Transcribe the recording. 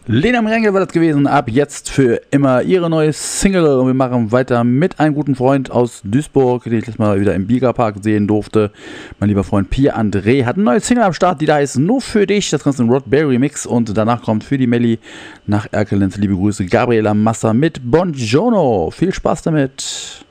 Lena Merengue war das gewesen, ab jetzt für immer ihre neue Single, und wir machen weiter mit einem guten Freund aus Duisburg, den ich letztes Mal wieder im Biegerpark sehen durfte. Mein lieber Freund Pierre André hat eine neue Single am Start, die da heißt Nur für dich, das Ganze ein Rod Berry Mix, und danach kommt für die Melli nach Erkelenz liebe Grüße Gabriela Massa mit Buongiorno. Viel Spaß damit.